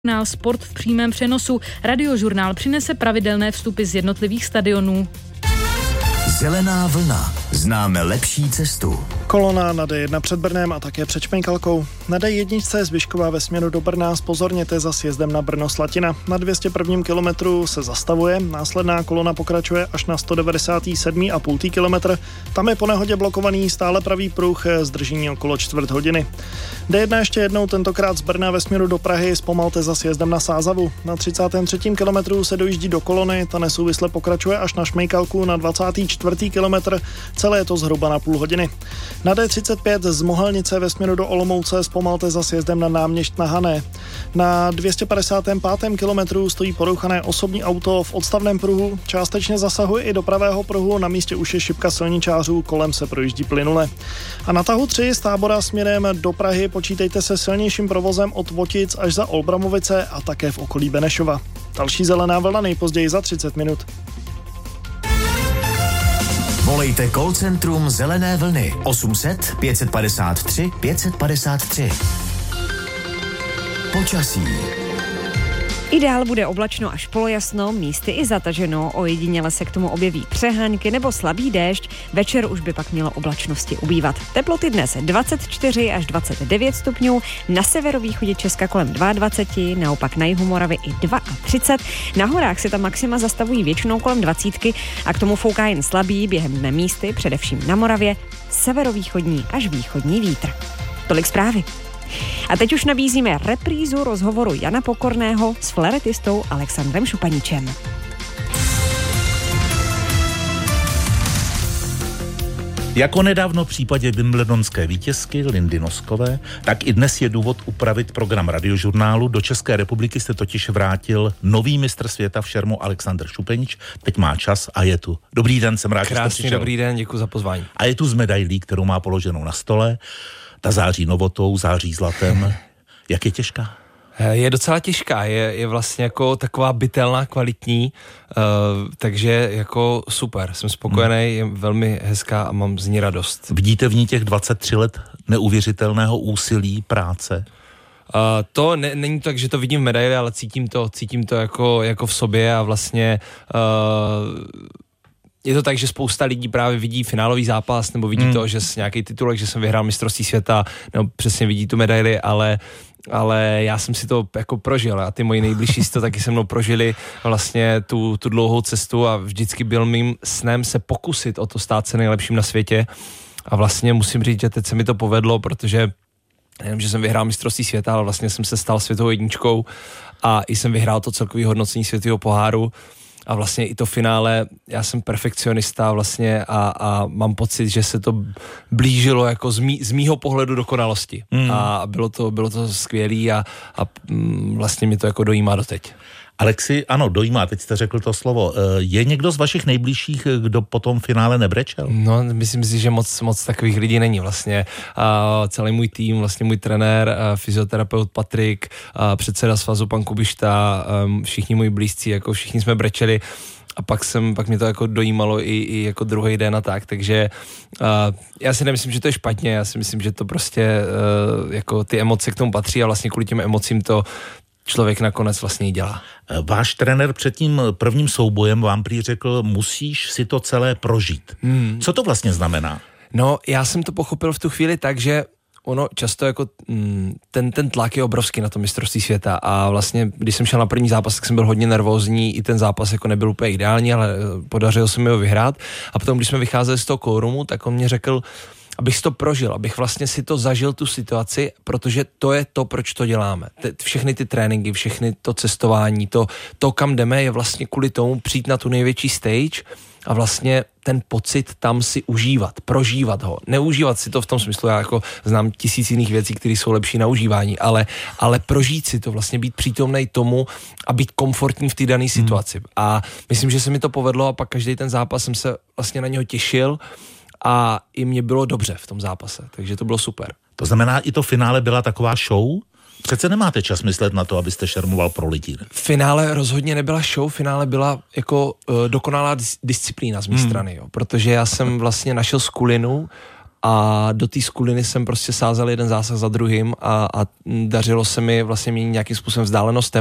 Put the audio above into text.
Radiožurnál Sport v přímém přenosu. Radiožurnál přinese pravidelné vstupy z jednotlivých stadionů. Zelená vlna. Známe lepší cestu. Kolona na D1 před Brnem a také před Šmejkalkou. Na D1 Zvyšková ve směru do Brna zpozorněte za sjezdem na Brno-Slatina. Na 201. kilometru se zastavuje, následná kolona pokračuje až na 197,5 kilometr. Tam je po nehodě blokovaný stále pravý pruh, zdržení okolo čtvrt hodiny. D1 ještě jednou, tentokrát z Brna ve směru do Prahy, zpomalte za sjezdem na Sázavu. Na 33. kilometru se dojíždí do kolony, ta nesouvisle pokračuje až na Šmejkalku na 24. kilometr, celé je to zhruba na půl hodiny. Na D35 z Mohelnice ve směru do Olomouce zpomalte za sjezdem na Náměšť na Hané. Na 255. kilometru stojí porouchané osobní auto v odstavném pruhu, částečně zasahuje i do pravého pruhu, na místě už je šipka silničářů, kolem se projíždí plynule. A na tahu 3 z Tábora směrem do Prahy počítejte se silnějším provozem od Votic až za Olbramovice a také v okolí Benešova. Další zelená vlna nejpozději za 30 minut. Volejte call centrum Zelené vlny 800 553 553. Počasí. Ideál bude oblačno až polojasno, místy i zataženo, ojediněle se k tomu objeví přehánky nebo slabý déšť, večer už by pak mělo oblačnosti ubývat. Teploty dnes 24 až 29 stupňů, na severovýchodě Česka kolem 22, naopak na jihu Moravy i 32, na horách se tam maxima zastavují většinou kolem 20 a k tomu fouká jen slabý během dne místy, především na Moravě, severovýchodní až východní vítr. Tolik zprávy. A teď už nabízíme reprízu rozhovoru Jana Pokorného s flaretistou Alexandrem Šupaničem. Jako nedávno v případě wimbledonské vítězky Lindy Noskové, tak i dnes je důvod upravit program Radiožurnálu. Do České republiky se totiž vrátil nový mistr světa v šermu Alexandr Šupenič. Teď má čas a je tu. Dobrý den, jsem rád, že jste přišel. Dobrý den, děkuji za pozvání. A je tu s medailí, kterou má položenou na stole. Ta září novotou, září zlatem. Jak je těžká? Je docela těžká, je vlastně jako taková bytelná, kvalitní, takže jako super, jsem spokojený, je velmi hezká a mám z ní radost. Vidíte v ní těch 23 let neuvěřitelného úsilí, práce? To není tak, že to vidím v medaili, ale cítím to jako v sobě a vlastně... Je to tak, že spousta lidí právě vidí finálový zápas nebo vidí to, že nějaký titulek, že jsem vyhrál mistrovství světa, nebo přesně vidí tu medaili, ale já jsem si to jako prožil a ty moji nejbližší si to taky se mnou prožili vlastně tu dlouhou cestu a vždycky byl mým snem se pokusit o to stát se nejlepším na světě a vlastně musím říct, že teď se mi to povedlo, protože nejenom, že jsem vyhrál mistrovství světa, ale vlastně jsem se stal světovou jedničkou a i jsem vyhrál to celkový hodnocení světového poháru. A vlastně i to finále, já jsem perfekcionista vlastně a mám pocit, že se to blížilo jako z mýho pohledu dokonalosti. A bylo to skvělý a vlastně mi to jako dojímá doteď. Alexi, ano, dojímá, teď jste řekl to slovo. Je někdo z vašich nejbližších, kdo po tom finále nebrečel? No, myslím si, že moc takových lidí není vlastně. Celý můj tým, vlastně můj trenér, fyzioterapeut Patrik, předseda svazu pan Kubišta, všichni moji blízcí, jako všichni jsme brečeli. A pak mě to jako dojímalo i jako druhý den a tak, takže já si nemyslím, že to je špatně, já si myslím, že to prostě jako ty emoce k tomu patří a vlastně kvůli těm emocím to člověk nakonec vlastně dělá. Váš trenér před tím prvním soubojem vám prý řekl, musíš si to celé prožít. Co to vlastně znamená? No, já jsem to pochopil v tu chvíli tak, že ono často jako ten tlak je obrovský na to mistrovství světa a vlastně, když jsem šel na první zápas, tak jsem byl hodně nervózní, i ten zápas jako nebyl úplně ideální, ale podařilo se mi ho vyhrát a potom, když jsme vycházeli z toho callroomu, tak on mě řekl, abych si to prožil, abych vlastně si to zažil tu situaci, protože to je to, proč to děláme. Všechny ty tréninky, všechny to cestování, to kam jdeme, je vlastně kvůli tomu přijít na tu největší stage a vlastně ten pocit tam si užívat, prožívat ho. Neužívat si to v tom smyslu, já jako znám 1000 jiných věcí, které jsou lepší na užívání, ale prožít si to, vlastně být přítomnej tomu a být komfortní v té dané situaci. A myslím, že se mi to povedlo a pak každý ten zápas jsem se vlastně na něho těšil a i mě bylo dobře v tom zápase, takže to bylo super. To znamená, i to finále byla taková show? Přece nemáte čas myslet na to, abyste šermoval pro lidi. Finále rozhodně nebyla show, finále byla jako dokonalá disciplína z mé strany, jo, protože já jsem vlastně našel skulinu a do té skuliny jsem prostě sázel jeden zásah za druhým a dařilo se mi vlastně měnit nějakým způsobem vzdálenost